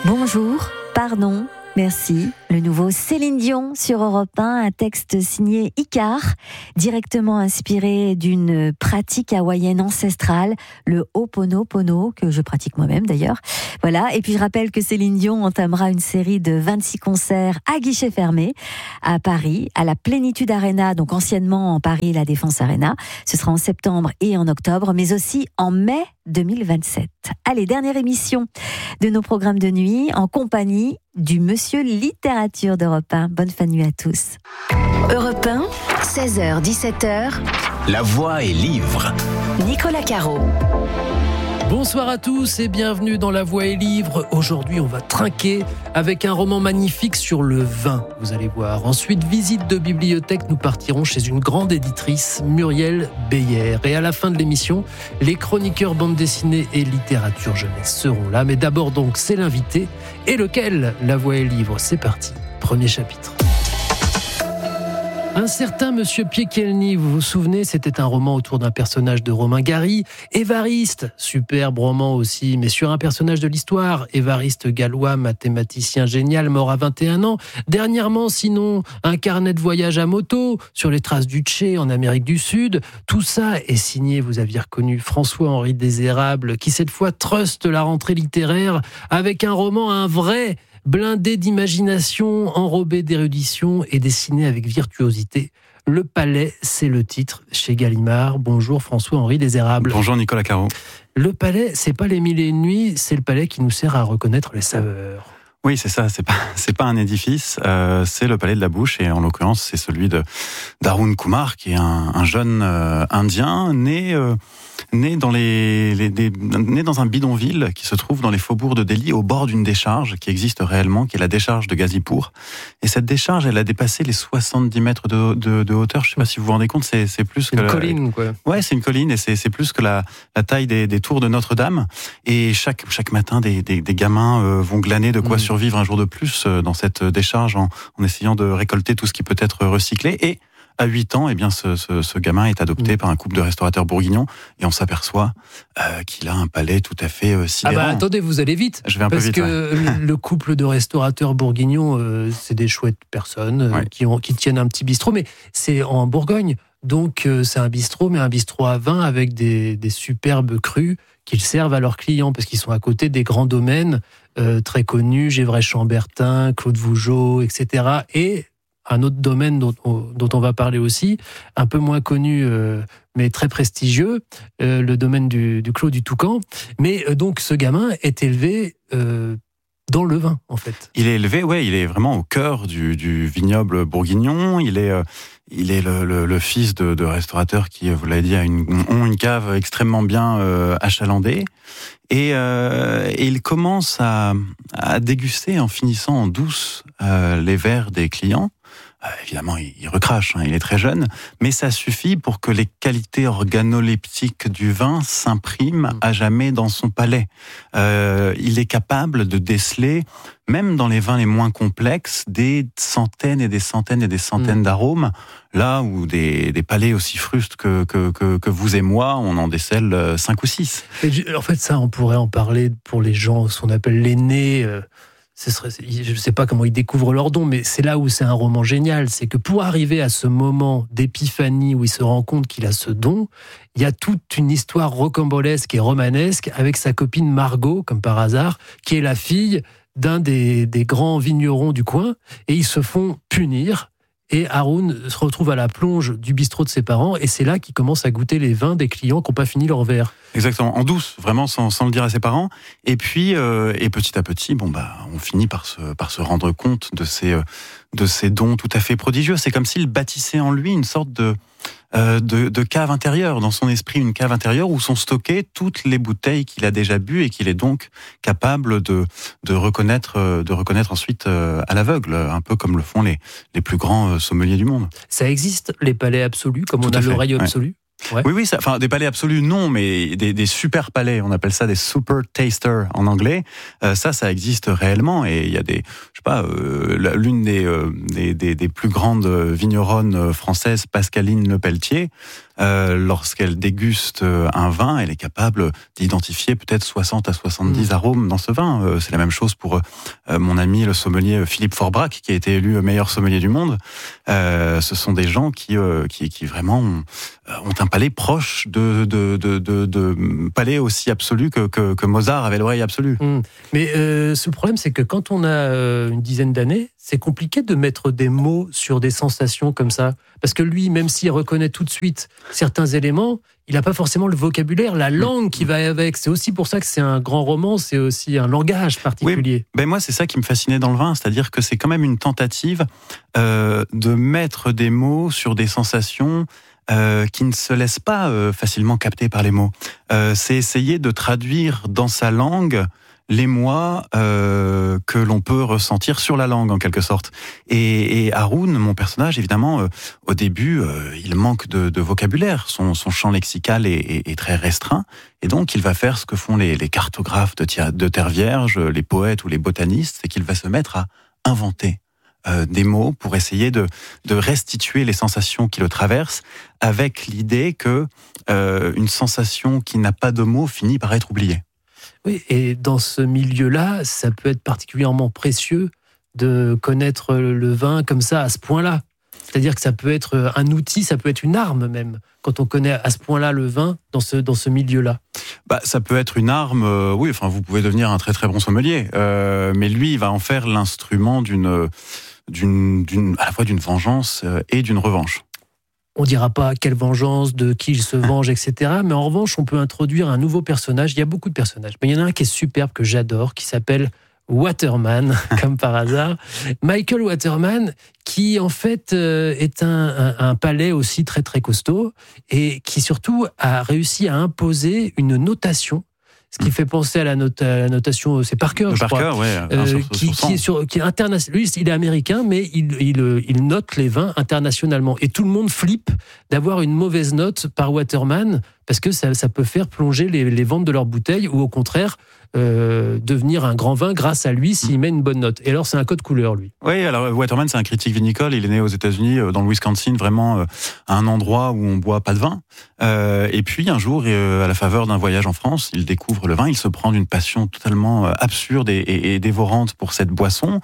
Bonjour, pardon, merci. Le nouveau Céline Dion sur Europe 1, un texte signé Icar, directement inspiré d'une pratique hawaïenne ancestrale, le Ho'oponopono, que je pratique moi-même d'ailleurs. Voilà, et puis je rappelle que Céline Dion entamera une série de 26 concerts à guichet fermé à Paris, à la Plénitude Arena, donc anciennement en Paris la Défense Arena. Ce sera en septembre et en octobre, mais aussi en mai 2027. Allez, dernière émission de nos programmes de nuit en compagnie du Monsieur Littérature d'Europe 1. Bonne fin de nuit à tous. Europe 1, 16h-17h. La Voix est livre. Nicolas Caro. Bonsoir à tous et bienvenue dans La Voix est livre. Aujourd'hui, on va trinquer avec un roman magnifique sur le vin, vous allez voir. Ensuite, visite de bibliothèque, nous partirons chez une grande éditrice, Muriel Beyer. Et à la fin de l'émission, les chroniqueurs bande dessinée et littérature jeunesse seront là. Mais d'abord donc, c'est l'invité. Et lequel? La Voix est livre, c'est parti. Premier chapitre. Un certain Monsieur Piekielny, vous vous souvenez, c'était un roman autour d'un personnage de Romain Gary. Évariste, superbe roman aussi, mais sur un personnage de l'histoire. Évariste gallois, mathématicien génial, mort à 21 ans. Dernièrement, sinon, un carnet de voyage à moto, sur les traces du Tché en Amérique du Sud. Tout ça est signé, vous aviez reconnu, François-Henri Désérable, qui cette fois truste la rentrée littéraire avec un roman, un vrai blindé d'imagination, enrobé d'érudition et dessiné avec virtuosité. Le Palais, c'est le titre chez Gallimard. Bonjour François-Henri Désérable. Bonjour Nicolas Caro. Le Palais, c'est pas les mille et une nuits, c'est le palais qui nous sert à reconnaître les saveurs. Oui, c'est ça, c'est pas un édifice, c'est le palais de la bouche, et en l'occurrence, c'est celui d'Arun Kumar, qui est un jeune indien né dans né dans un bidonville qui se trouve dans les faubourgs de Delhi, au bord d'une décharge qui existe réellement, qui est la décharge de Ghazipur. Et cette décharge, elle a dépassé les 70 mètres de hauteur. Je sais pas si vous vous rendez compte, c'est plus que une colline, quoi. Ouais, c'est une colline, et c'est plus que la taille des tours de Notre-Dame. Et chaque matin, des gamins vont glaner de quoi survivre un jour de plus dans cette décharge en essayant de récolter tout ce qui peut être recyclé. Et à 8 ans, eh bien, ce gamin est adopté par un couple de restaurateurs bourguignons, et on s'aperçoit qu'il a un palais tout à fait sidérant. Ah bah attendez, vous allez vite. Je vais un peu vite. Parce que le couple de restaurateurs bourguignons, c'est des chouettes personnes qui tiennent un petit bistrot, mais c'est en Bourgogne. Donc c'est un bistrot, mais un bistrot à vin avec des superbes crus qu'ils servent à leurs clients, parce qu'ils sont à côté des grands domaines très connus, Gévray-Chambertin, Claude Vougeot, etc. Et un autre domaine dont on va parler aussi, un peu moins connu, mais très prestigieux, le domaine du Clos du Toucan. Mais donc ce gamin est élevé dans le vin, en fait. Il est élevé, il est vraiment au cœur du vignoble bourguignon. Il est le fils de restaurateurs qui, vous l'avez dit, ont une cave extrêmement bien achalandée. Et il commence à déguster en finissant en douce les verres des clients. Évidemment, il recrache, il est très jeune, mais ça suffit pour que les qualités organoleptiques du vin s'impriment à jamais dans son palais. Il est capable de déceler, même dans les vins les moins complexes, des centaines et des centaines et des centaines d'arômes, là où des palais aussi frustes que vous et moi, on en décèle 5 ou 6. En fait, ça, on pourrait en parler pour les gens, ce qu'on appelle l'aîné. Je ne sais pas comment ils découvrent leur don, mais c'est là où c'est un roman génial. C'est que pour arriver à ce moment d'épiphanie où il se rend compte qu'il a ce don, il y a toute une histoire rocambolesque et romanesque avec sa copine Margot, comme par hasard, qui est la fille d'un des grands vignerons du coin, et ils se font punir. Et Haroun se retrouve à la plonge du bistrot de ses parents, et c'est là qu'il commence à goûter les vins des clients qui n'ont pas fini leur verre. Exactement, en douce, vraiment sans le dire à ses parents. Et puis, et petit à petit, on finit par se rendre compte de ces dons tout à fait prodigieux. C'est comme s'il bâtissait en lui une sorte de cave intérieure, dans son esprit, une cave intérieure où sont stockées toutes les bouteilles qu'il a déjà bues et qu'il est donc capable de reconnaître ensuite à l'aveugle, un peu comme le font les plus grands sommeliers du monde. Ça existe, les palais absolus, comme on a l'oreille absolue? Ouais. Oui, enfin des palais absolus, non, mais des super palais, on appelle ça des super tasters en anglais. Ça existe réellement, et il y a l'une des plus grandes vigneronnes françaises, Pascaline Lepelletier, lorsqu'elle déguste un vin, elle est capable d'identifier peut-être 60 à 70 arômes dans ce vin. C'est la même chose pour mon ami le sommelier Philippe Forbrac, qui a été élu meilleur sommelier du monde. Ce sont des gens qui vraiment ont un palais proche de palais aussi absolu que Mozart avait l'oreille absolue. Mais ce problème, c'est que quand on a une dizaine d'années, c'est compliqué de mettre des mots sur des sensations comme ça. Parce que lui, même s'il reconnaît tout de suite certains éléments, il n'a pas forcément le vocabulaire, la langue qui va avec. C'est aussi pour ça que c'est un grand roman, c'est aussi un langage particulier. Oui, moi, c'est ça qui me fascinait dans le vin, c'est-à-dire que c'est quand même une tentative de mettre des mots sur des sensations qui ne se laissent pas facilement capter par les mots. C'est essayer de traduire dans sa langue les mots que l'on peut ressentir sur la langue, en quelque sorte. Et Haroun, mon personnage, évidemment, au début, il manque de vocabulaire. Son champ lexical est très restreint. Et donc, il va faire ce que font les cartographes de terre vierge, les poètes ou les botanistes, c'est qu'il va se mettre à inventer des mots pour essayer de restituer les sensations qui le traversent, avec l'idée que une sensation qui n'a pas de mots finit par être oubliée. Oui, et dans ce milieu-là, ça peut être particulièrement précieux de connaître le vin comme ça, à ce point-là. C'est-à-dire que ça peut être un outil, ça peut être une arme même, quand on connaît à ce point-là le vin dans ce milieu-là. Ça peut être une arme, oui, enfin vous pouvez devenir un très très bon sommelier, mais lui, il va en faire l'instrument à la fois d'une vengeance et d'une revanche. On ne dira pas quelle vengeance, de qui il se venge, etc. Mais en revanche, on peut introduire un nouveau personnage. Il y a beaucoup de personnages. Mais il y en a un qui est superbe, que j'adore, qui s'appelle Waterman, comme par hasard. Michael Waterman, qui en fait est un palais aussi très très costaud, et qui surtout a réussi à imposer une notation. Ce qui fait penser à la notation, c'est Parker, je crois. Qui est international. Lui, il est américain, mais il note les vins internationalement. Et tout le monde flippe d'avoir une mauvaise note par Waterman, parce que ça peut faire plonger les ventes de leurs bouteilles, ou au contraire, devenir un grand vin grâce à lui s'il met une bonne note. Et alors, c'est un code couleur, lui. Oui, alors Waterman, c'est un critique vinicole. Il est né aux États-Unis, dans le Wisconsin, vraiment à un endroit où on boit pas de vin. Et puis, un jour, à la faveur d'un voyage en France, il découvre le vin. Il se prend d'une passion totalement absurde et dévorante pour cette boisson.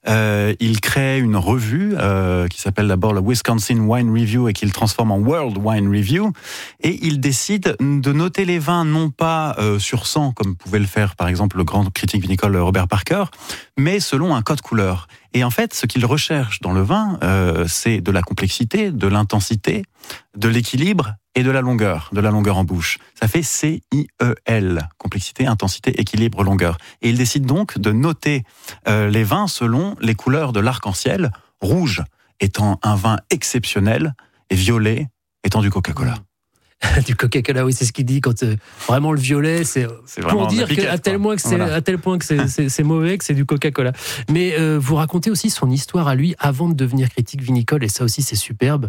Il crée une revue qui s'appelle d'abord la Wisconsin Wine Review et qu'il transforme en World Wine Review. Et il décide de noter les vins non pas sur 100 comme pouvait le faire par exemple le grand critique vinicole Robert Parker, mais selon un code couleur. Et en fait, ce qu'il recherche dans le vin, c'est de la complexité, de l'intensité, de l'équilibre et de la longueur en bouche. Ça fait CIEL, complexité, intensité, équilibre, longueur. Et il décide donc de noter les vins selon les couleurs de l'arc-en-ciel, rouge étant un vin exceptionnel et violet étant du Coca-Cola. Du Coca-Cola, oui, c'est ce qu'il dit quand vraiment le violet, c'est pour dire à tel point que c'est mauvais, que c'est du Coca-Cola. Mais vous racontez aussi son histoire à lui avant de devenir critique vinicole, et ça aussi c'est superbe.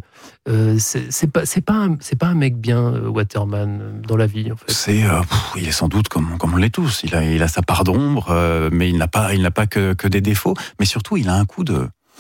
C'est pas un mec bien, Waterman, dans la vie en fait. Il est sans doute comme on l'est tous. Il a sa part d'ombre, mais il n'a pas que des défauts. Mais surtout, il a un coup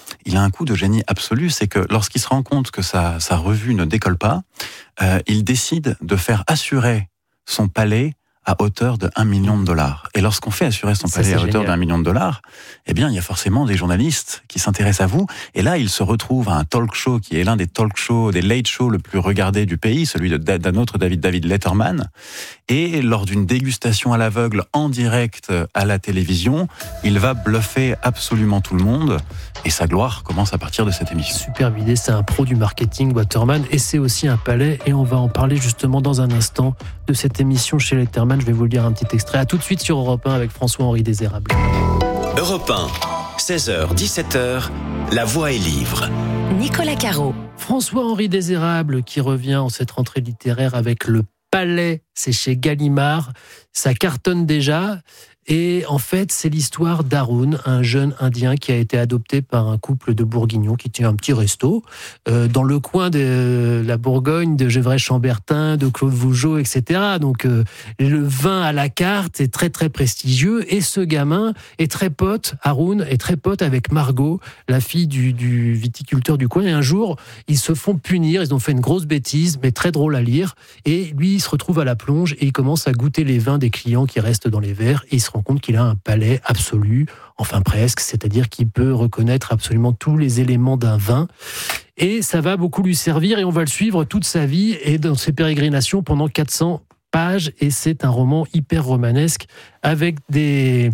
de génie absolu, c'est que lorsqu'il se rend compte que sa revue ne décolle pas, il décide de faire assurer son palais à hauteur de $1 million. Et lorsqu'on fait assurer son palais à hauteur de $1 million, eh bien, il y a forcément des journalistes qui s'intéressent à vous. Et là, il se retrouve à un talk show qui est l'un des talk shows, des late shows le plus regardé du pays, celui d'un autre David Letterman. Et lors d'une dégustation à l'aveugle en direct à la télévision, il va bluffer absolument tout le monde. Et sa gloire commence à partir de cette émission. Superbe idée, c'est un pro du marketing, Waterman, et c'est aussi un palais. Et on va en parler justement dans un instant de cette émission chez Letterman. Je vais vous lire un petit extrait. À tout de suite sur Europe 1 avec François-Henri Désérable. Europe 1, 16h, 17h, La Voix est livre. Nicolas Caro. François-Henri Désérable qui revient en cette rentrée littéraire avec Le Palais, c'est chez Gallimard. Ça cartonne déjà. Et en fait, c'est l'histoire d'Haroun, un jeune Indien qui a été adopté par un couple de Bourguignons qui tient un petit resto dans le coin de la Bourgogne, de Gevrey-Chambertin, de Claude Vougeot, etc. Donc le vin à la carte est très très prestigieux. Et ce gamin est très pote, Haroun est très pote avec Margot, la fille du viticulteur du coin. Et un jour, ils se font punir. Ils ont fait une grosse bêtise, mais très drôle à lire. Et lui, il se retrouve à la plonge et il commence à goûter les vins des clients qui restent dans les verres. Et il se rend compte qu'il a un palais absolu, enfin presque, c'est-à-dire qu'il peut reconnaître absolument tous les éléments d'un vin. Et ça va beaucoup lui servir et on va le suivre toute sa vie et dans ses pérégrinations pendant 400 pages. Et c'est un roman hyper romanesque avec des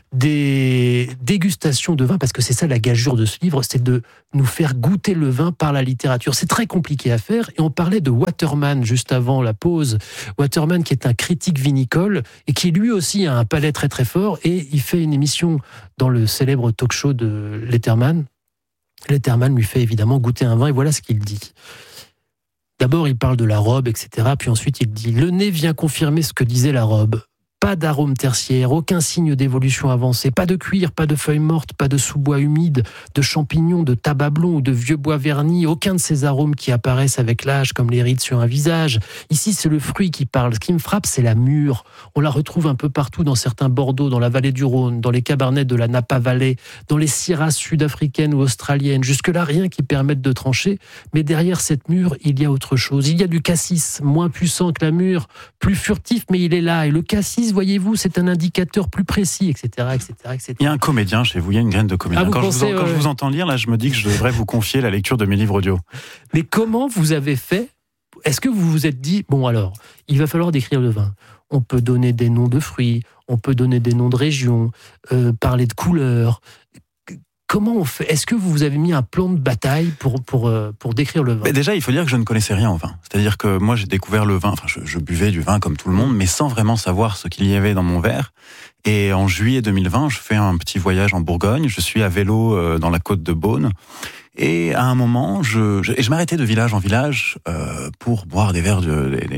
dégustations de vin, parce que c'est ça la gageure de ce livre, c'est de nous faire goûter le vin par la littérature. C'est très compliqué à faire et on parlait de Waterman juste avant la pause. Waterman qui est un critique vinicole et qui lui aussi a un palais très très fort et il fait une émission dans le célèbre talk show de Letterman. Letterman lui fait évidemment goûter un vin et voilà ce qu'il dit. D'abord, il parle de la robe, etc. Puis ensuite, il dit « Le nez vient confirmer ce que disait la robe. Pas d'arôme tertiaire, aucun signe d'évolution avancée, pas de cuir, pas de feuilles mortes, pas de sous-bois humides, de champignons, de tabac blond ou de vieux bois vernis, aucun de ces arômes qui apparaissent avec l'âge comme les rides sur un visage. Ici, c'est le fruit qui parle. Ce qui me frappe, c'est la mûre. On la retrouve un peu partout dans certains Bordeaux, dans la vallée du Rhône, dans les cabernets de la Napa Valley, dans les syrahs sud-africaines ou australiennes. Jusque-là, rien qui permette de trancher. Mais derrière cette mûre, il y a autre chose. Il y a du cassis, moins puissant que la mûre, plus furtif, mais il est là. Et le cassis, voyez-vous, c'est un indicateur plus précis, etc., etc., etc. Il y a un comédien chez vous, il y a une graine de comédien. Quand je vous entends lire, là, je me dis que je devrais vous confier la lecture de mes livres audio. Mais comment vous avez fait ? Est-ce que vous vous êtes dit, bon alors, il va falloir décrire le vin. On peut donner des noms de fruits, on peut donner des noms de régions, parler de couleurs. Comment on fait ? Est-ce que vous avez mis un plan de bataille pour décrire le vin ? Mais déjà, il faut dire que je ne connaissais rien au vin. C'est-à-dire que moi, j'ai découvert le vin, enfin, je buvais du vin comme tout le monde, mais sans vraiment savoir ce qu'il y avait dans mon verre. Et en juillet 2020, je fais un petit voyage en Bourgogne. Je suis à vélo dans la côte de Beaune. Et à un moment, je m'arrêtais de village en village pour boire des verres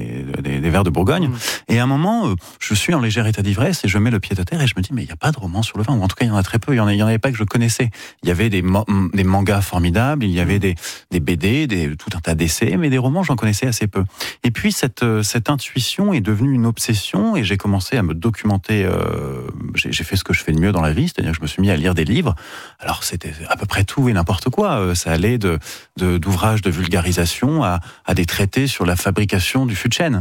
de Bourgogne. Et à un moment, je suis en léger état d'ivresse et je mets le pied à terre et je me dis mais il n'y a pas de roman sur le vin, ou en tout cas il y en a très peu. Il y en avait pas que je connaissais. Il y avait des mangas formidables, il y avait des BD, tout un tas d'essais, mais des romans j'en connaissais assez peu. Et puis cette intuition est devenue une obsession et j'ai commencé à me documenter. J'ai fait ce que je fais de mieux dans la vie, c'est-à-dire que je me suis mis à lire des livres. Alors c'était à peu près tout et n'importe quoi. Ça allait d'ouvrages de vulgarisation à des traités sur la fabrication du fût de chêne.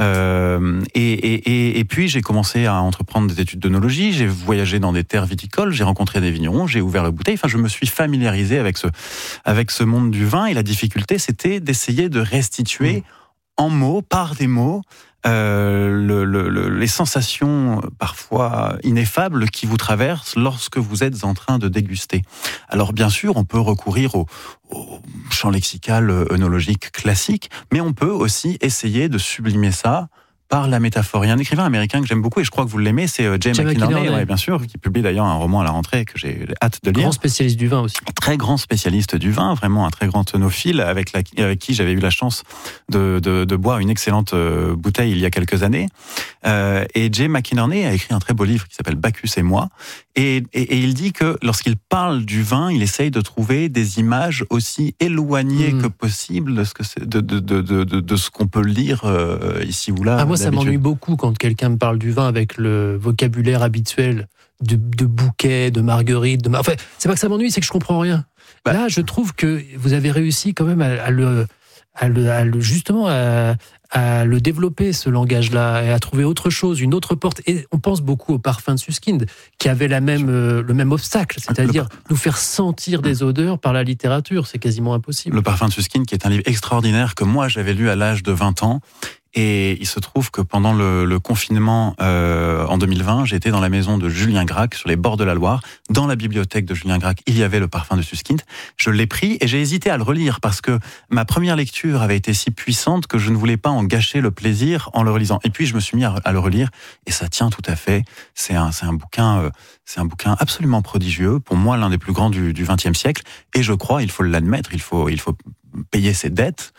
Et puis j'ai commencé à entreprendre des études d'œnologie, j'ai voyagé dans des terres viticoles, j'ai rencontré des vignerons, j'ai ouvert la bouteille. Enfin, je me suis familiarisé avec ce monde du vin. Et la difficulté, c'était d'essayer de restituer en mots, par des mots, les sensations parfois ineffables qui vous traversent lorsque vous êtes en train de déguster. Alors bien sûr, on peut recourir au champ lexical œnologique classique, mais on peut aussi essayer de sublimer ça par la métaphore. Il y a un écrivain américain que j'aime beaucoup et je crois que vous l'aimez, c'est Jay McInerney, ouais, bien sûr, qui publie d'ailleurs un roman à la rentrée que j'ai hâte de lire. Grand spécialiste du vin aussi. Très grand spécialiste du vin, vraiment un très grand œnophile avec qui j'avais eu la chance de boire une excellente bouteille il y a quelques années. Et Jay McInerney a écrit un très beau livre qui s'appelle Bacchus et moi. Et il dit que lorsqu'il parle du vin, il essaye de trouver des images aussi éloignées que possible de ce qu'on peut lire ici ou là. Ah, moi, ça m'ennuie beaucoup quand quelqu'un me parle du vin avec le vocabulaire habituel de bouquet, de marguerite. Enfin, c'est pas que ça m'ennuie, c'est que je comprends rien. Là, je trouve que vous avez réussi quand même à le développer, ce langage-là, et à trouver autre chose, une autre porte. Et on pense beaucoup au parfum de Suskind, qui avait le même obstacle, c'est-à-dire nous faire sentir des odeurs par la littérature. C'est quasiment impossible. Le parfum de Suskind, qui est un livre extraordinaire que moi, j'avais lu à l'âge de 20 ans. Et il se trouve que pendant le confinement en 2020, j'étais dans la maison de Julien Gracq, sur les bords de la Loire. Dans la bibliothèque de Julien Gracq, il y avait le parfum de Suskind. Je l'ai pris et j'ai hésité à le relire parce que ma première lecture avait été si puissante que je ne voulais pas en gâcher le plaisir en le relisant. Et puis je me suis mis à le relire et ça tient tout à fait. C'est un bouquin absolument prodigieux. Pour moi, l'un des plus grands du XXe siècle. Et je crois, il faut l'admettre, il faut payer ses dettes.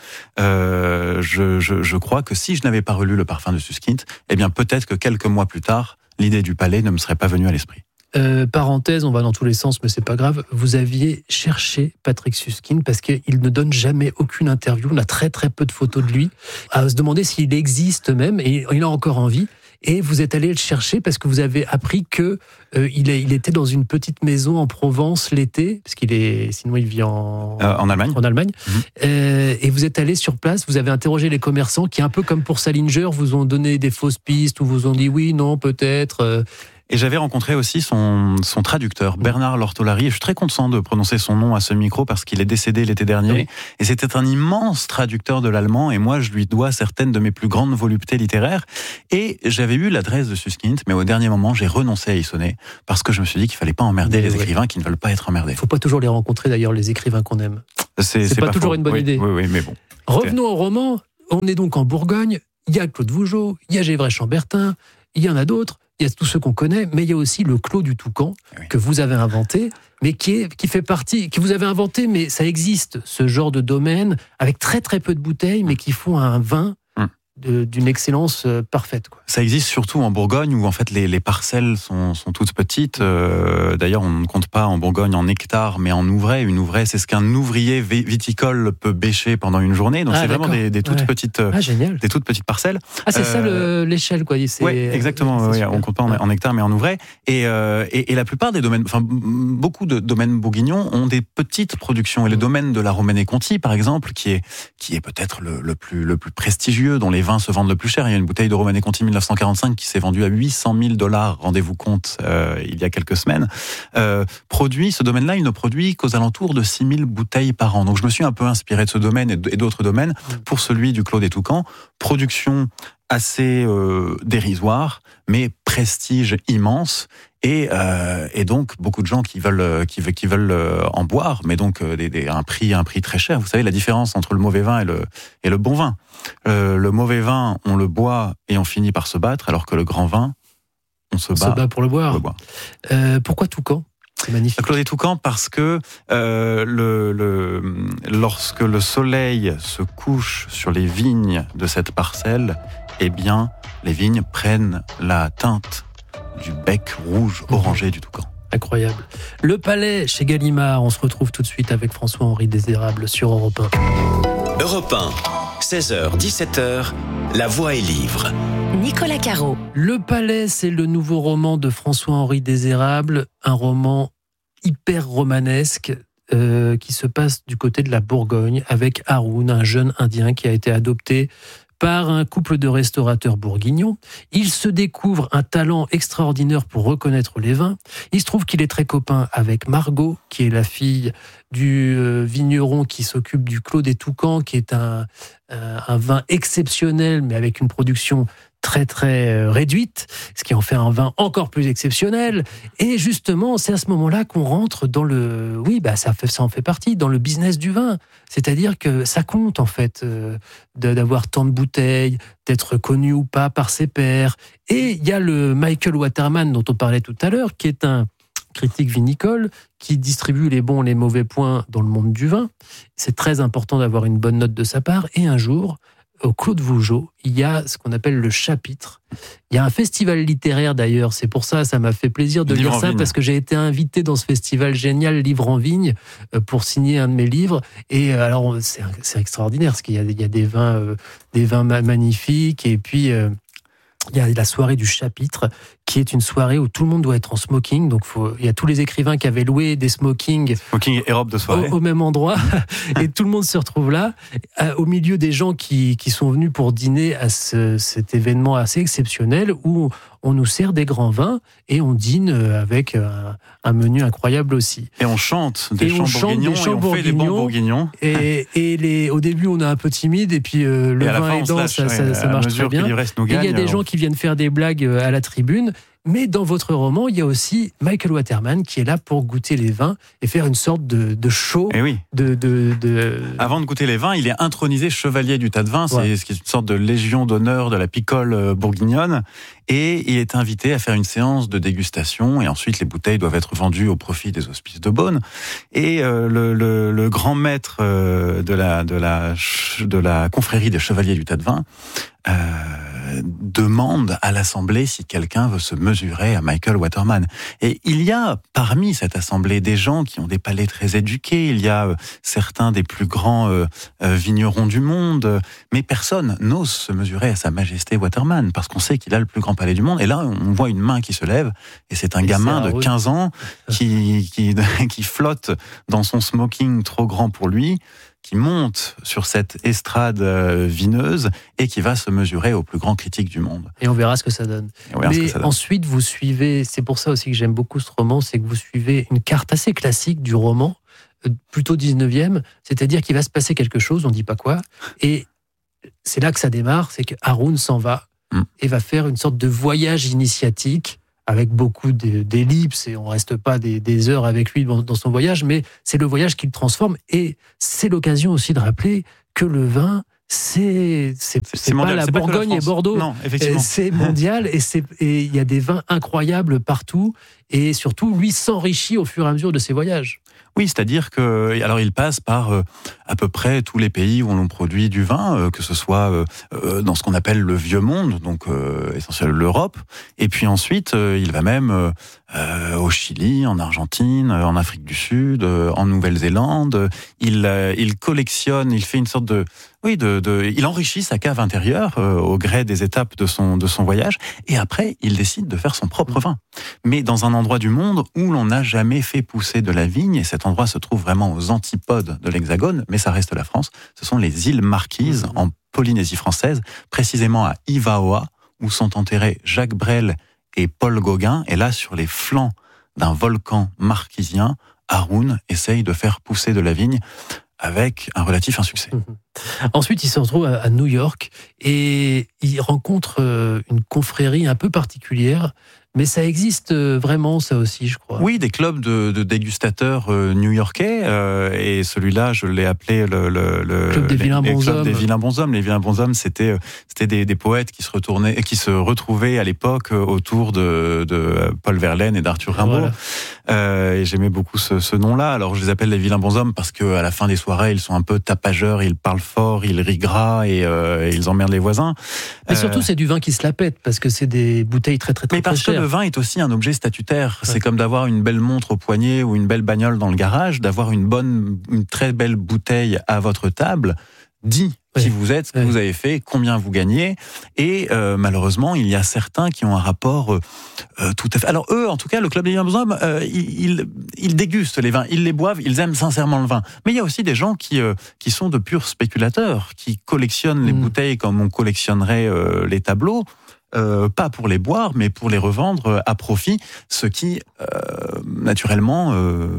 Je crois que si je n'avais pas relu Le Parfum de Suskind, eh bien peut-être que quelques mois plus tard, l'idée du palais ne me serait pas venue à l'esprit. Parenthèse, on va dans tous les sens, mais c'est pas grave. Vous aviez cherché Patrick Suskind parce qu'il ne donne jamais aucune interview. On a très très peu de photos de lui. À se demander s'il existe même, et il a encore envie. Et vous êtes allé le chercher parce que vous avez appris que il était dans une petite maison en Provence l'été, parce sinon il vit en Allemagne. En Allemagne. Et vous êtes allé sur place, vous avez interrogé les commerçants qui, un peu comme pour Salinger, vous ont donné des fausses pistes ou vous ont dit oui, non, peut-être. Et j'avais rencontré aussi son traducteur, Bernard Lortolari. Et je suis très content de prononcer son nom à ce micro parce qu'il est décédé l'été dernier. Oui. Et c'était un immense traducteur de l'allemand. Et moi, je lui dois certaines de mes plus grandes voluptés littéraires. Et j'avais eu l'adresse de Suskind, mais au dernier moment, j'ai renoncé à y sonner parce que je me suis dit qu'il fallait pas emmerder les écrivains qui ne veulent pas être emmerdés. Il faut pas toujours les rencontrer, d'ailleurs, les écrivains qu'on aime. C'est pas toujours une bonne idée. Oui, mais bon. Revenons au roman. On est donc en Bourgogne. Il y a Claude Vougeot, il y a Gévray-Chambertin, il y en a d'autres. Il y a tous ceux qu'on connaît, mais il y a aussi le Clos du Toucan que vous avez inventé, mais qui fait partie, que vous avez inventé, mais ça existe, ce genre de domaine, avec très très peu de bouteilles, mais qui font un vin d'une excellence parfaite, quoi. Ça existe surtout en Bourgogne où en fait les parcelles sont toutes petites. D'ailleurs, on ne compte pas en Bourgogne en hectares, mais en ouvrets. Une ouvraie, c'est ce qu'un ouvrier viticole peut bêcher pendant une journée. Donc c'est vraiment des toutes petites, des toutes petites parcelles. Ah, c'est ça l'échelle, quoi. Oui, exactement. On ne compte pas en hectares, mais en ouvrais. Et la plupart des domaines, enfin beaucoup de domaines bourguignons ont des petites productions. Et le domaine de la Romanée-Conti, par exemple, qui est peut-être le plus prestigieux, dont les vins se vendent le plus cher. Il y a une bouteille de Romanée-Conti 1945 qui s'est vendue à $800,000, rendez-vous compte, il y a quelques semaines. Ce domaine-là, il ne produit qu'aux alentours de 6000 bouteilles par an. Donc je me suis un peu inspiré de ce domaine et d'autres domaines pour celui du Clos des Toucans. Production assez dérisoire, mais prestige immense. Et donc beaucoup de gens qui veulent en boire, mais donc un prix très cher. Vous savez la différence entre le mauvais vin et le bon vin. Le mauvais vin, on le boit et on finit par se battre, alors que le grand vin, on se bat pour le boire. Pourquoi Toucan ? C'est magnifique. Clos des Toucans parce que lorsque le soleil se couche sur les vignes de cette parcelle, eh bien les vignes prennent la teinte du bec rouge orangé du toucan. Incroyable. Le Palais chez Gallimard, on se retrouve tout de suite avec François-Henri Désérable sur Europe 1. Europe 1, 16h, 17h, La Voix est livre. Nicolas Caro. Le Palais, c'est le nouveau roman de François-Henri Désérable, un roman hyper romanesque qui se passe du côté de la Bourgogne avec Haroun, un jeune Indien qui a été adopté par un couple de restaurateurs bourguignons. Il se découvre un talent extraordinaire pour reconnaître les vins. Il se trouve qu'il est très copain avec Margot, qui est la fille du vigneron qui s'occupe du Clos des Toucans, qui est un vin exceptionnel, mais avec une production très très réduite, ce qui en fait un vin encore plus exceptionnel. Et justement, c'est à ce moment-là qu'on rentre dans ça en fait partie, dans le business du vin. C'est-à-dire que ça compte en fait d'avoir tant de bouteilles, d'être connu ou pas par ses pairs. Et il y a le Michael Waterman dont on parlait tout à l'heure, qui est un critique vinicole qui distribue les bons et les mauvais points dans le monde du vin. C'est très important d'avoir une bonne note de sa part. Et un jour, au Clos de Vougeot, il y a ce qu'on appelle le chapitre. Il y a un festival littéraire d'ailleurs, c'est pour ça m'a fait plaisir de lire ça, parce que j'ai été invité dans ce festival génial Livre en Vigne pour signer un de mes livres. Et alors c'est extraordinaire, parce qu'il y a des vins magnifiques, et puis il y a la soirée du chapitre, qui est une soirée où tout le monde doit être en smoking. Donc il y a tous les écrivains qui avaient loué des smokings. Smoking et robe de soirée. Au même endroit. Et tout le monde se retrouve là, au milieu des gens qui sont venus pour dîner à cet événement assez exceptionnel où on nous sert des grands vins et on dîne avec un menu incroyable aussi. Et on chante des chants bourguignons et on fait des bons bourguignons. Et au début, on est un peu timide, et puis le vin aidant, ça marche très bien. Et il y a des gens qui viennent faire des blagues à la tribune. Mais dans votre roman, il y a aussi Michael Waterman qui est là pour goûter les vins et faire une sorte de show. Et oui. Avant de goûter les vins, il est intronisé chevalier du tas de vin. C'est une sorte de légion d'honneur de la picole bourguignonne. et il est invité à faire une séance de dégustation, et ensuite les bouteilles doivent être vendues au profit des hospices de Beaune. Et le grand maître de la confrérie des chevaliers du tas de vin demande à l'Assemblée si quelqu'un veut se mesurer à Michael Waterman. Et il y a parmi cette Assemblée des gens qui ont des palais très éduqués, il y a certains des plus grands vignerons du monde, mais personne n'ose se mesurer à Sa Majesté Waterman, parce qu'on sait qu'il a le plus grand palais du monde. Et là, on voit une main qui se lève, et c'est un gamin de 15 ans qui flotte dans son smoking trop grand pour lui, qui monte sur cette estrade vineuse et qui va se mesurer au plus grand critique du monde. Et on verra ce que ça donne. Mais ensuite, vous suivez, c'est pour ça aussi que j'aime beaucoup ce roman, c'est que vous suivez une carte assez classique du roman, plutôt 19e, c'est-à-dire qu'il va se passer quelque chose, on ne dit pas quoi, et c'est là que ça démarre, c'est que Haroun s'en va et va faire une sorte de voyage initiatique avec beaucoup d'ellipses, et on ne reste pas des heures avec lui dans son voyage, mais c'est le voyage qui le transforme, et c'est l'occasion aussi de rappeler que le vin, c'est pas la Bourgogne et Bordeaux, non, effectivement. C'est mondial, et il y a des vins incroyables partout, et surtout, lui s'enrichit au fur et à mesure de ses voyages. Oui, c'est-à-dire que, alors il passe par à peu près tous les pays où l'on produit du vin, que ce soit dans ce qu'on appelle le vieux monde, donc essentiellement l'Europe, et puis ensuite il va même au Chili, en Argentine, en Afrique du Sud, en Nouvelle-Zélande. Il collectionne, il fait une sorte il enrichit sa cave intérieure au gré des étapes de son voyage, et après il décide de faire son propre vin, mais dans un endroit du monde où l'on n'a jamais fait pousser de la vigne, et cet endroit se trouve vraiment aux antipodes de l'Hexagone, mais ça reste la France. Ce sont les îles Marquises en Polynésie française, précisément à Ivaoa, où sont enterrés Jacques Brel et Paul Gauguin, et là sur les flancs d'un volcan marquisien, Haroun essaye de faire pousser de la vigne avec un relatif insuccès. Ensuite, il se retrouve à New York et il rencontre une confrérie un peu particulière, mais ça existe vraiment, ça aussi, je crois. Oui, des clubs de dégustateurs new-yorkais, et celui-là, je l'ai appelé le Club des vilains bonshommes. Les vilains bonshommes. Les vilains bonshommes, c'était des poètes qui se retrouvaient à l'époque autour de Paul Verlaine et d'Arthur Rimbaud. Voilà. Et j'aimais beaucoup ce nom-là. Alors, je les appelle les vilains bonshommes parce que à la fin des soirées, ils sont un peu tapageurs, ils parlent fort, ils rient gras et ils emmerdent les voisins. Mais surtout, c'est du vin qui se la pète parce que c'est des bouteilles très chères. Le vin est aussi un objet statutaire. Ouais. C'est comme d'avoir une belle montre au poignet ou une belle bagnole dans le garage, d'avoir une très belle bouteille à votre table, dit qui vous êtes, ce que vous avez fait, combien vous gagnez. Et malheureusement, il y a certains qui ont un rapport tout à fait... Alors eux, en tout cas, le Club des Hommes, ils dégustent les vins, ils les boivent, ils aiment sincèrement le vin. Mais il y a aussi des gens qui sont de purs spéculateurs, qui collectionnent les bouteilles comme on collectionnerait les tableaux. Pas pour les boire, mais pour les revendre à profit, ce qui, naturellement,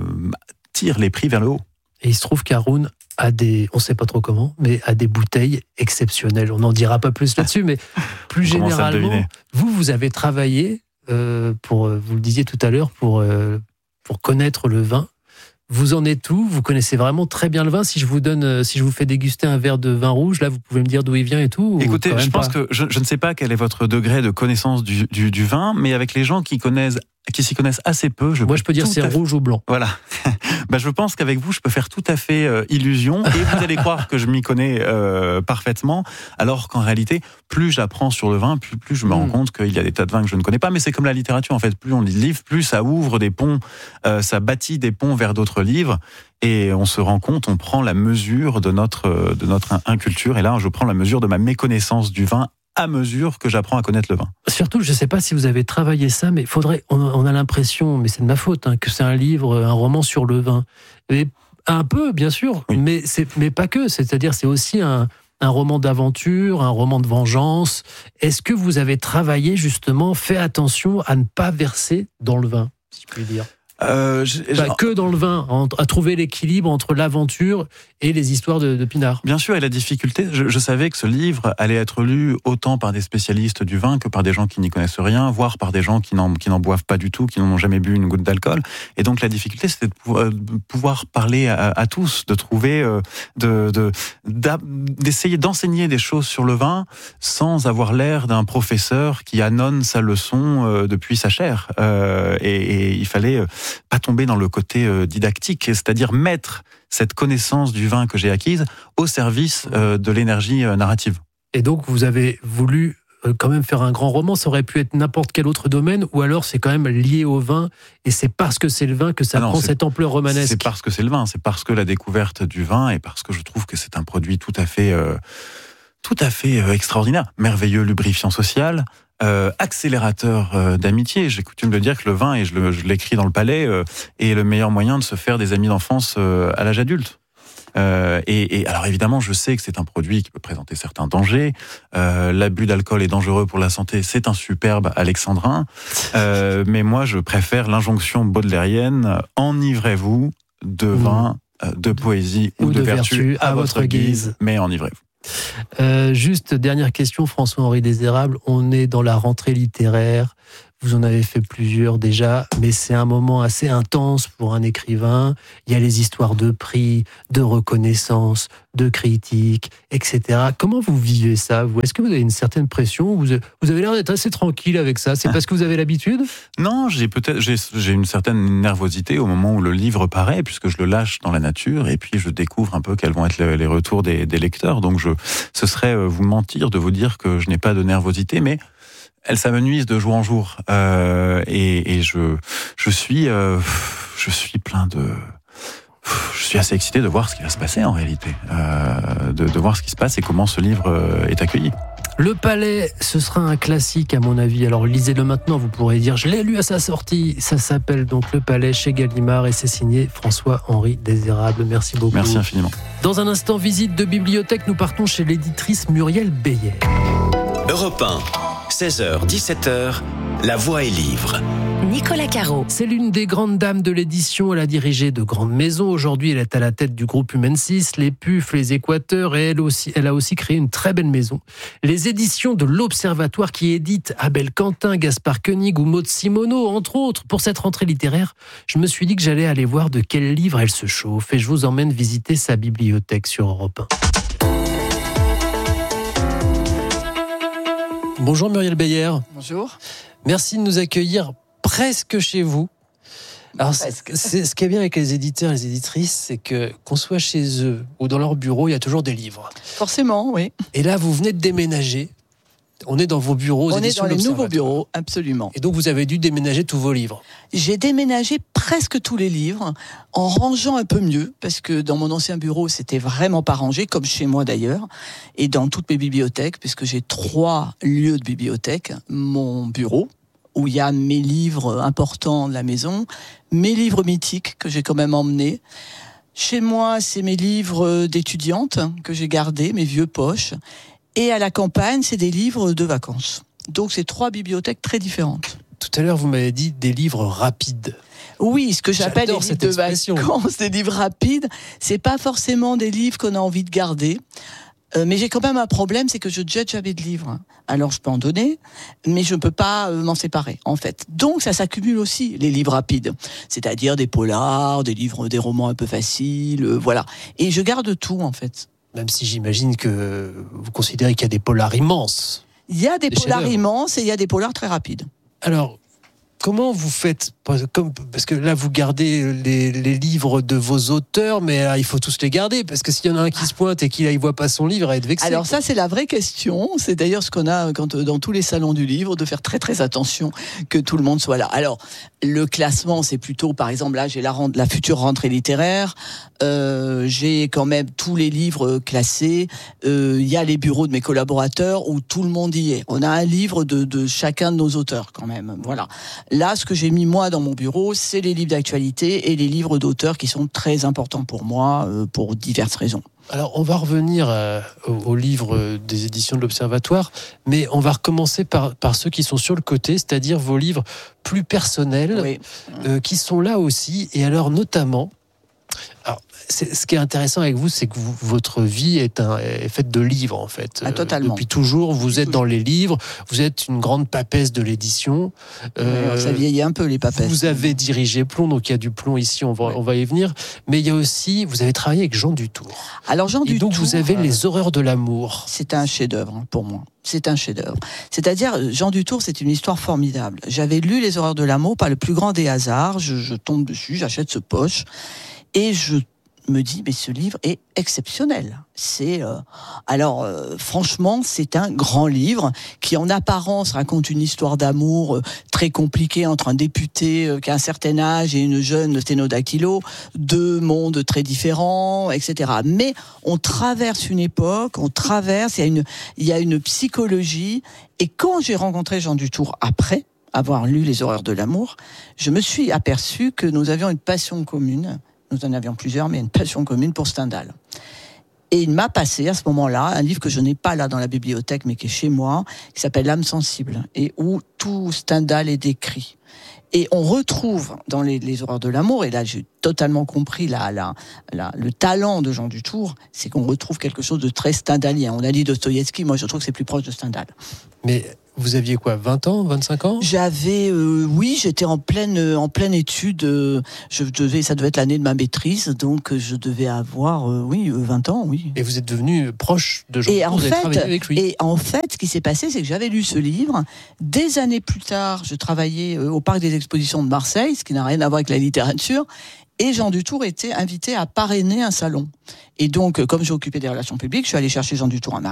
tire les prix vers le haut. Et il se trouve qu'Haroun a on ne sait pas trop comment, mais a des bouteilles exceptionnelles. On n'en dira pas plus là-dessus, mais plus généralement, vous avez travaillé, vous le disiez tout à l'heure, pour connaître le vin. Vous en êtes où ? Vous connaissez vraiment très bien le vin. Si je vous fais déguster un verre de vin rouge, là, vous pouvez me dire d'où il vient et tout. Écoutez, je pense que je ne sais pas quel est votre degré de connaissance du vin, mais avec les gens qui s'y connaissent assez peu, je peux dire c'est rouge ou blanc. Voilà. Je pense qu'avec vous, je peux faire tout à fait illusion, et vous allez croire que je m'y connais parfaitement, alors qu'en réalité, plus j'apprends sur le vin, plus je me rends compte qu'il y a des tas de vins que je ne connais pas. Mais c'est comme la littérature, en fait. Plus on lit de livres, plus ça ouvre des ponts, ça bâtit des ponts vers d'autres livres, et on se rend compte, on prend la mesure de notre inculture. Et là, je prends la mesure de ma méconnaissance du vin à mesure que j'apprends à connaître le vin. Surtout, je ne sais pas si vous avez travaillé ça, mais on a l'impression, mais c'est de ma faute, que c'est un livre, un roman sur le vin. Mais un peu, bien sûr, oui. mais pas que. C'est-à-dire, c'est aussi un roman d'aventure, un roman de vengeance. Est-ce que vous avez travaillé, justement, fait attention à ne pas verser dans le vin, si je puis dire ? Que dans le vin, à trouver l'équilibre entre l'aventure et les histoires de Pinard. Bien sûr, et la difficulté, je savais que ce livre allait être lu autant par des spécialistes du vin que par des gens qui n'y connaissent rien, voire par des gens qui n'en boivent pas du tout, qui n'ont jamais bu une goutte d'alcool. Et donc la difficulté, c'était de pouvoir parler à tous, de trouver, d'essayer d'enseigner des choses sur le vin sans avoir l'air d'un professeur qui annonce sa leçon depuis sa chaire. Et il fallait pas tomber dans le côté didactique, c'est-à-dire mettre cette connaissance du vin que j'ai acquise au service de l'énergie narrative. Et donc vous avez voulu quand même faire un grand roman, ça aurait pu être n'importe quel autre domaine, ou alors c'est quand même lié au vin, et c'est parce que c'est le vin que ça prend cette ampleur romanesque. C'est parce que c'est le vin, c'est parce que la découverte du vin, et parce que je trouve que c'est un produit tout à fait extraordinaire, merveilleux lubrifiant social, accélérateur d'amitié. J'ai coutume de dire que le vin, et je l'écris dans le palais, est le meilleur moyen de se faire des amis d'enfance à l'âge adulte. Et alors évidemment, je sais que c'est un produit qui peut présenter certains dangers. L'abus d'alcool est dangereux pour la santé, c'est un superbe alexandrin. Mais moi, je préfère l'injonction baudelairienne, enivrez-vous de vin, de poésie ou de vertu à votre guise, mais enivrez-vous. Juste dernière question, François-Henri Désérable, on est dans la rentrée littéraire, vous en avez fait plusieurs déjà, mais c'est un moment assez intense pour un écrivain. Il y a les histoires de prix, de reconnaissance, de critiques, etc. Comment vous vivez ça, vous ? Est-ce que vous avez une certaine pression ? Vous avez l'air d'être assez tranquille avec ça. C'est parce que vous avez l'habitude ? Non, j'ai une certaine nervosité au moment où le livre paraît, puisque je le lâche dans la nature, et puis je découvre un peu quels vont être les retours des lecteurs. Donc ce serait vous mentir de vous dire que je n'ai pas de nervosité, mais elle s'amenuise de jour en jour, et je suis plein de... Je suis assez excité de voir ce qui va se passer en réalité, de voir ce qui se passe et comment ce livre est accueilli. Le Palais, ce sera un classique à mon avis. Alors lisez-le maintenant, vous pourrez dire je l'ai lu à sa sortie. Ça s'appelle donc Le Palais chez Gallimard et c'est signé François-Henri Désérable. Merci beaucoup. Merci infiniment. Dans un instant, visite de bibliothèque, nous partons chez l'éditrice Muriel Beyer. Europe 1, 16h, 17h, La Voix est livre. Nicolas Caro. C'est l'une des grandes dames de l'édition. Elle a dirigé de grandes maisons. Aujourd'hui, elle est à la tête du groupe Humensis, les Puffs, les Équateurs, et elle a aussi créé une très belle maison. Les éditions de l'Observatoire qui éditent Abel Quentin, Gaspard Koenig ou Maud Simoneau, entre autres. Pour cette rentrée littéraire, je me suis dit que j'allais aller voir de quel livre elle se chauffe et je vous emmène visiter sa bibliothèque sur Europe 1. Bonjour Muriel Beyer. Bonjour. Merci de nous accueillir presque chez vous. Alors, ce qui est bien avec les éditeurs et les éditrices, c'est qu'on soit chez eux ou dans leur bureau, il y a toujours des livres. Forcément, oui. Et là, vous venez de déménager. On est dans vos bureaux aux éditions de l'Observatoire. On est dans les nouveaux bureaux, absolument. Et donc, vous avez dû déménager tous vos livres. J'ai déménagé presque tous les livres, en rangeant un peu mieux, parce que dans mon ancien bureau, c'était vraiment pas rangé, comme chez moi d'ailleurs, et dans toutes mes bibliothèques, puisque j'ai 3 lieux de bibliothèque. Mon bureau, où il y a mes livres importants de la maison, mes livres mythiques que j'ai quand même emmenés. Chez moi, c'est mes livres d'étudiante que j'ai gardés, mes vieux poches. Et à la campagne, c'est des livres de vacances. Donc, c'est 3 bibliothèques très différentes. Tout à l'heure, vous m'avez dit des livres rapides. Oui, ce que j'appelle les livres de expression. vacances, des livres rapides, c'est pas forcément des livres qu'on a envie de garder. Mais j'ai quand même un problème, c'est que je ne jette jamais de livres. Alors, je peux en donner, mais je ne peux pas m'en séparer, en fait. Donc, ça s'accumule aussi, les livres rapides. C'est-à-dire des polars, des romans un peu faciles, voilà. Et je garde tout, en fait. Même si j'imagine que vous considérez qu'il y a des polars immenses. Il y a des polars immenses et il y a des polars très rapides. Alors, comment vous faites ? Parce que là, vous gardez les livres de vos auteurs, mais là, il faut tous les garder, parce que s'il y en a un qui se pointe et qu'il ne voit pas son livre, il va être vexé. Alors ça, c'est la vraie question. C'est d'ailleurs ce qu'on a dans tous les salons du livre, de faire très très attention que tout le monde soit là. Alors, le classement, c'est plutôt, par exemple, là, j'ai la future rentrée littéraire, j'ai quand même tous les livres classés, il y a les bureaux de mes collaborateurs où tout le monde y est. On a un livre de chacun de nos auteurs, quand même. Voilà. Là, ce que j'ai mis, moi, dans mon bureau, c'est les livres d'actualité et les livres d'auteurs qui sont très importants pour moi, pour diverses raisons. Alors, on va revenir au livre des éditions de l'Observatoire, mais on va recommencer par ceux qui sont sur le côté, c'est-à-dire vos livres plus personnels, Oui. qui sont là aussi, et alors notamment... Alors, ce qui est intéressant avec vous, c'est que votre vie est faite de livres, en fait. Totalement. Depuis toujours, vous êtes dans les livres, vous êtes une grande papesse de l'édition. Ça vieillit un peu, les papesses. Vous avez dirigé Plomb, donc il y a du plomb ici, on va y venir. Mais il y a aussi, vous avez travaillé avec Jean Dutour. Alors, Jean Dutour... donc, vous avez Les Horreurs de l'amour. C'est un chef-d'œuvre pour moi. C'est un chef-d'œuvre. C'est-à-dire, Jean Dutour, c'est une histoire formidable. J'avais lu Les Horreurs de l'amour par le plus grand des hasards. Je tombe dessus, j'achète ce poche. Et je me dis, mais ce livre est exceptionnel. Franchement, c'est un grand livre qui, en apparence, raconte une histoire d'amour très compliquée entre un député qui a un certain âge et une jeune sténodactylo, deux mondes très différents, etc. Mais on traverse une époque, il y a une psychologie. Et quand j'ai rencontré Jean Dutour après avoir lu Les Horreurs de l'amour, je me suis aperçu que nous avions une passion commune. Nous en avions plusieurs, mais une passion commune pour Stendhal. Et il m'a passé, à ce moment-là, un livre que je n'ai pas là dans la bibliothèque, mais qui est chez moi, qui s'appelle L'âme sensible, et où tout Stendhal est décrit. Et on retrouve dans les Horreurs de l'amour, et là j'ai totalement compris le talent de Jean Dutour, c'est qu'on retrouve quelque chose de très stendhalien. On a dit Dostoïevski, moi je trouve que c'est plus proche de Stendhal. Mais vous aviez quoi, 20 ans, 25 ans ? J'avais, j'étais en pleine étude. Ça devait être l'année de ma maîtrise, donc je devais avoir, 20 ans, oui. Et vous êtes devenu proche de Jean Dutour, vous avez travaillé avec lui. Et en fait, ce qui s'est passé, c'est que j'avais lu ce livre. Des années plus tard, je travaillais au Parc des Expositions de Marseille, ce qui n'a rien à voir avec la littérature. Et Jean Dutour était invité à parrainer un salon. Et donc, comme j'ai occupé des relations publiques, je suis allé chercher Jean Dutour à